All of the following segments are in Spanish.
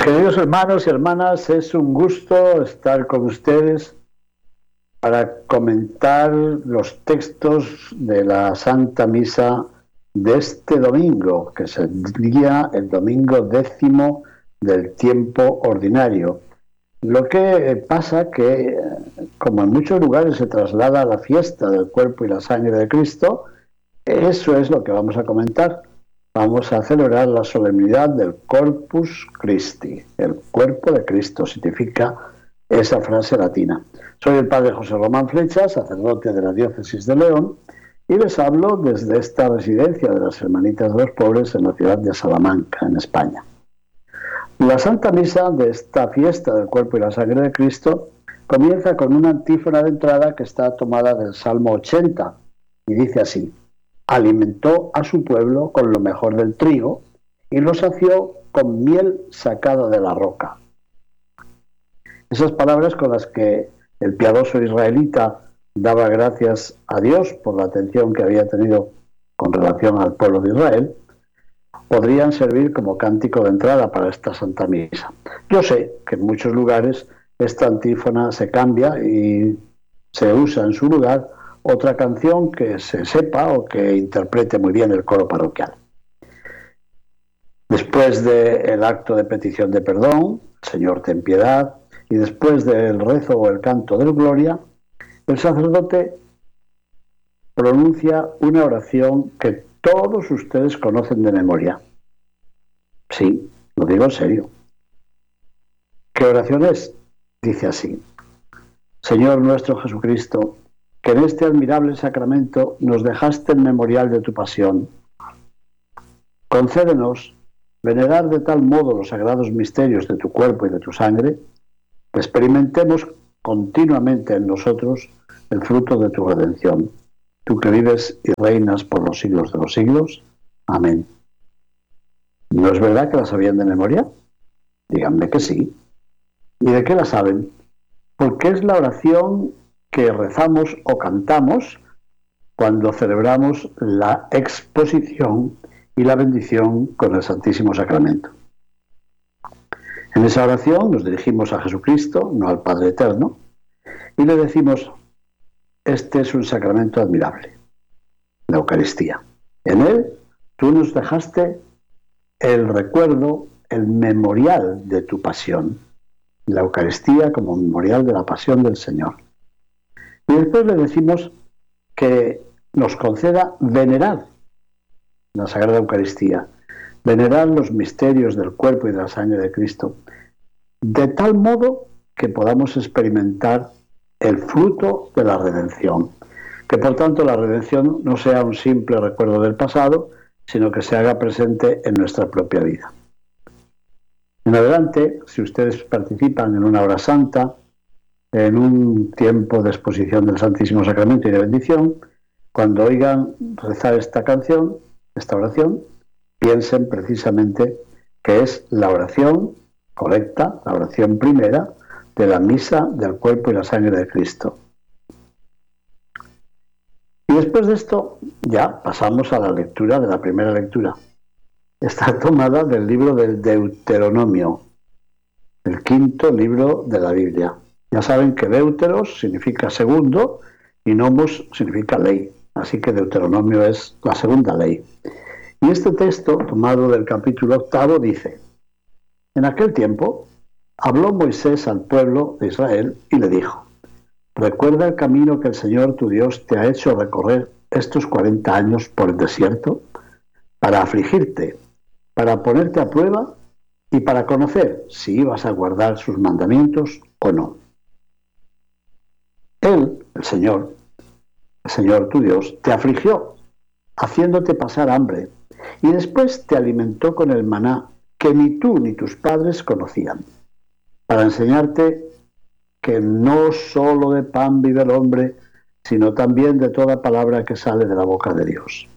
Queridos hermanos y hermanas, es un gusto estar con ustedes para comentar los textos de la Santa Misa de este domingo, que sería el domingo 10º del tiempo ordinario. Lo que pasa que, como en muchos lugares se traslada a la fiesta del cuerpo y la sangre de Cristo, eso es lo que vamos a comentar. Vamos a celebrar la solemnidad del Corpus Christi. El cuerpo de Cristo significa esa frase latina. Soy el padre José Román Flecha, sacerdote de la diócesis de León, y les hablo desde esta residencia de las Hermanitas de los Pobres en la ciudad de Salamanca, en España. La Santa Misa de esta fiesta del cuerpo y la sangre de Cristo comienza con una antífona de entrada que está tomada del Salmo 80 y dice así: alimentó a su pueblo con lo mejor del trigo y lo sació con miel sacada de la roca. Esas palabras con las que el piadoso israelita daba gracias a Dios por la atención que había tenido con relación al pueblo de Israel, podrían servir como cántico de entrada para esta Santa Misa. Yo sé que en muchos lugares esta antífona se cambia y se usa en su lugar otra canción que se sepa o que interprete muy bien el coro parroquial. Después del acto de petición de perdón, Señor ten piedad, y después del rezo o el canto del Gloria, el sacerdote pronuncia una oración que todos ustedes conocen de memoria. Sí, lo digo en serio. ¿Qué oración es? Dice así: Señor nuestro Jesucristo, que en este admirable sacramento nos dejaste el memorial de tu pasión. Concédenos venerar de tal modo los sagrados misterios de tu cuerpo y de tu sangre, que experimentemos continuamente en nosotros el fruto de tu redención. Tú que vives y reinas por los siglos de los siglos. Amén. ¿No es verdad que la sabían de memoria? Díganme que sí. ¿Y de qué la saben? Porque es la oración que rezamos o cantamos cuando celebramos la exposición y la bendición con el Santísimo Sacramento. En esa oración nos dirigimos a Jesucristo, no al Padre Eterno, y le decimos: este es un sacramento admirable, la Eucaristía. En él tú nos dejaste el recuerdo, el memorial de tu pasión, la Eucaristía como memorial de la pasión del Señor. Y después le decimos que nos conceda venerar la Sagrada Eucaristía, venerar los misterios del cuerpo y de la sangre de Cristo, de tal modo que podamos experimentar el fruto de la redención. Que por tanto la redención no sea un simple recuerdo del pasado, sino que se haga presente en nuestra propia vida. En adelante, si ustedes participan en una hora santa, en un tiempo de exposición del Santísimo Sacramento y de bendición, cuando oigan rezar esta canción, esta oración, piensen precisamente que es la oración correcta, la oración primera de la misa del cuerpo y la sangre de Cristo. Y después de esto ya pasamos a la lectura de la primera lectura. Está tomada del libro del Deuteronomio, el 5º libro de la Biblia. Ya saben que Deuteros significa segundo y Nomos significa ley. Así que Deuteronomio es la segunda ley. Y este texto, tomado del capítulo 8, dice: en aquel tiempo habló Moisés al pueblo de Israel y le dijo: recuerda el camino que el Señor tu Dios te ha hecho recorrer estos 40 años por el desierto, para afligirte, para ponerte a prueba y para conocer si ibas a guardar sus mandamientos o no. Él, el Señor tu Dios, te afligió, haciéndote pasar hambre, y después te alimentó con el maná que ni tú ni tus padres conocían, para enseñarte que no solo de pan vive el hombre, sino también de toda palabra que sale de la boca de Dios.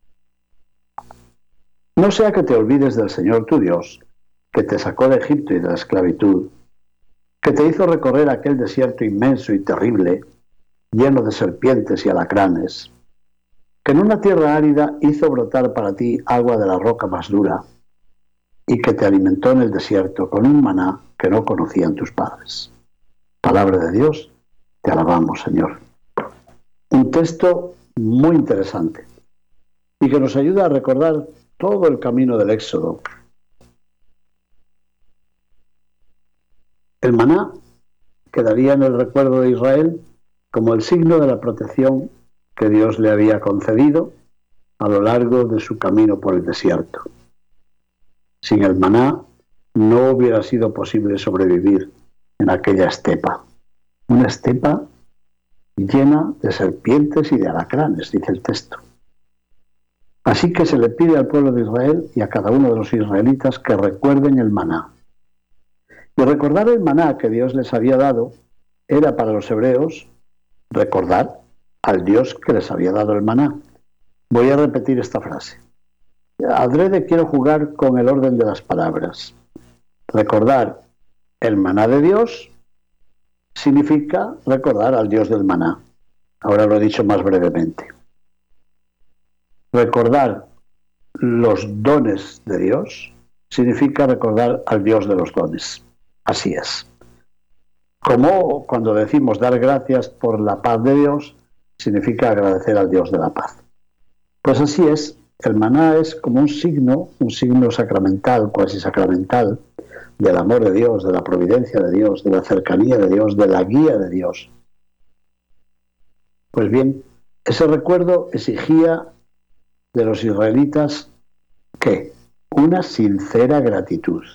No sea que te olvides del Señor tu Dios, que te sacó de Egipto y de la esclavitud, que te hizo recorrer aquel desierto inmenso y terrible, lleno de serpientes y alacranes, que en una tierra árida hizo brotar para ti agua de la roca más dura, y que te alimentó en el desierto con un maná que no conocían tus padres. Palabra de Dios, te alabamos, Señor. Un texto muy interesante y que nos ayuda a recordar todo el camino del Éxodo. El maná quedaría en el recuerdo de Israel como el signo de la protección que Dios le había concedido a lo largo de su camino por el desierto. Sin el maná no hubiera sido posible sobrevivir en aquella estepa. Una estepa llena de serpientes y de alacranes, dice el texto. Así que se le pide al pueblo de Israel y a cada uno de los israelitas que recuerden el maná. Y recordar el maná que Dios les había dado era para los hebreos recordar al Dios que les había dado el maná. Voy a repetir esta frase. Adrede quiero jugar con el orden de las palabras. Recordar el maná de Dios significa recordar al Dios del maná. Ahora lo he dicho más brevemente. Recordar los dones de Dios significa recordar al Dios de los dones. Así es. Como cuando decimos dar gracias por la paz de Dios, significa agradecer al Dios de la paz. Pues así es, el maná es como un signo sacramental, cuasi sacramental, del amor de Dios, de la providencia de Dios, de la cercanía de Dios, de la guía de Dios. Pues bien, ese recuerdo exigía de los israelitas, ¿qué? Una sincera gratitud.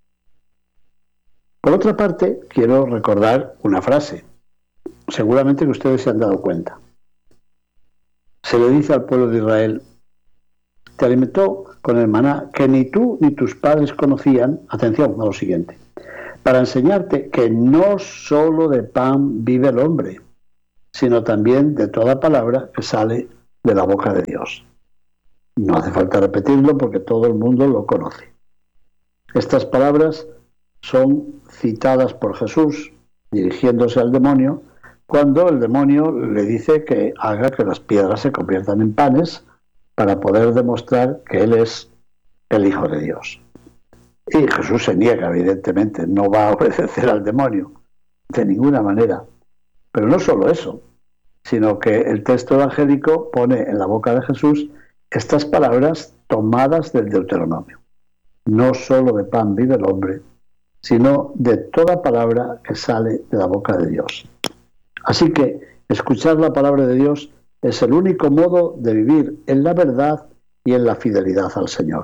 Por otra parte, quiero recordar una frase. Seguramente que ustedes se han dado cuenta. Se le dice al pueblo de Israel, te alimentó con el maná que ni tú ni tus padres conocían, atención a lo siguiente, para enseñarte que no solo de pan vive el hombre, sino también de toda palabra que sale de la boca de Dios. No hace falta repetirlo porque todo el mundo lo conoce. Estas palabras son citadas por Jesús dirigiéndose al demonio cuando el demonio le dice que haga que las piedras se conviertan en panes para poder demostrar que Él es el Hijo de Dios. Y Jesús se niega, evidentemente, no va a obedecer al demonio de ninguna manera. Pero no solo eso, sino que el texto evangélico pone en la boca de Jesús estas palabras tomadas del Deuteronomio. No solo de pan vive el hombre, sino de toda palabra que sale de la boca de Dios. Así que escuchar la palabra de Dios es el único modo de vivir en la verdad y en la fidelidad al Señor.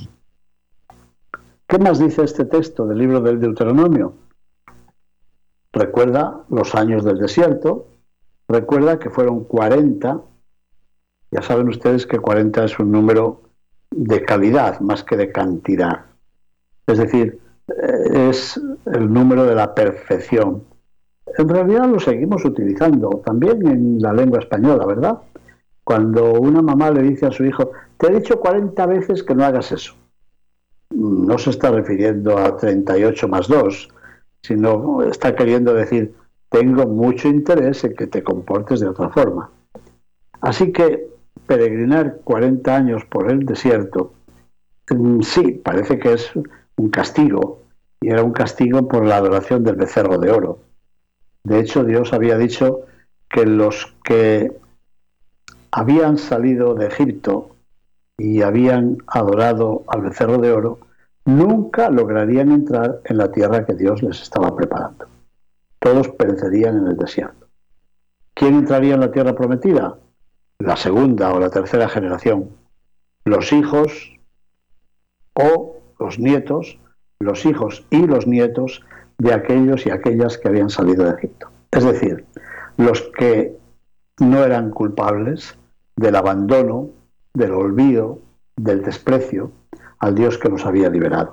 ¿Qué más dice este texto del libro del Deuteronomio? Recuerda los años del desierto, recuerda que fueron 40, ya saben ustedes que 40 es un número de calidad más que de cantidad. Es decir, es el número de la perfección. En realidad lo seguimos utilizando también en la lengua española, ¿verdad? Cuando una mamá le dice a su hijo, te he dicho 40 veces que no hagas eso. No se está refiriendo a 38 más 2, sino está queriendo decir, tengo mucho interés en que te comportes de otra forma. Así que peregrinar 40 años por el desierto, sí, parece que es un castigo, y era un castigo por la adoración del becerro de oro. De hecho, Dios había dicho que los que habían salido de Egipto y habían adorado al becerro de oro, nunca lograrían entrar en la tierra que Dios les estaba preparando. Todos perecerían en el desierto. ¿Quién entraría en la tierra prometida? La segunda o la tercera generación. Los hijos o los nietos, los hijos y los nietos de aquellos y aquellas que habían salido de Egipto. Es decir, los que no eran culpables del abandono, del olvido, del desprecio al Dios que los había liberado.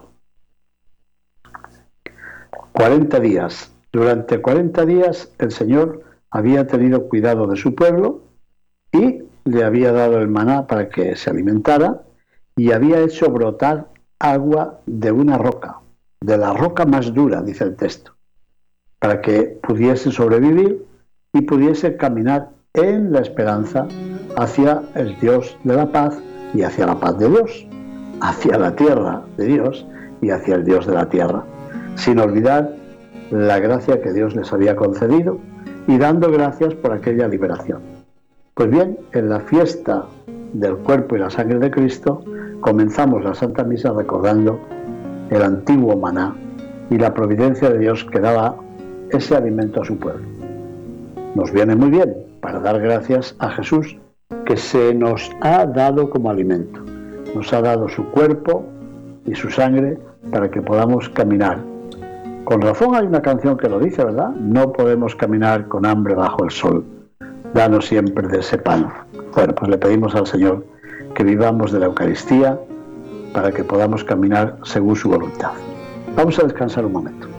40 días. Durante 40 días el Señor había tenido cuidado de su pueblo y le había dado el maná para que se alimentara y había hecho brotar agua de una roca, de la roca más dura, dice el texto, para que pudiese sobrevivir y pudiese caminar en la esperanza hacia el Dios de la paz y hacia la paz de Dios, hacia la tierra de Dios y hacia el Dios de la tierra, sin olvidar la gracia que Dios les había concedido y dando gracias por aquella liberación. Pues bien, en la fiesta del cuerpo y la sangre de Cristo comenzamos la Santa Misa recordando el antiguo maná y la providencia de Dios que daba ese alimento a su pueblo. Nos viene muy bien para dar gracias a Jesús, que se nos ha dado como alimento. Nos ha dado su cuerpo y su sangre para que podamos caminar. Con razón hay una canción que lo dice, ¿verdad? No podemos caminar con hambre bajo el sol. Danos siempre de ese pan. Bueno, pues le pedimos al Señor que vivamos de la Eucaristía para que podamos caminar según su voluntad. Vamos a descansar un momento.